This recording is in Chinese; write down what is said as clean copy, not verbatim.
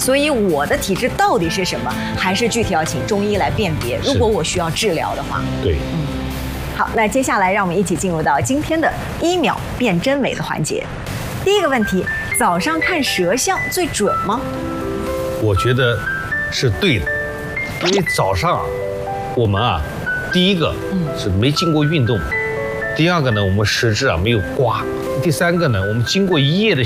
所以我的体质到底是什么，还是具体要请中医来辨别。如果我需要治疗的话， 对， 好，那接下来让我们一起进入到今天的1秒辨真伪的环节。第一个问题，早上看舌象最准吗？ 我觉得是对的，因为早上啊，我们啊，第一个是没经过运动，第二个呢，我们食指啊没有刮，第三个呢，我们经过一夜的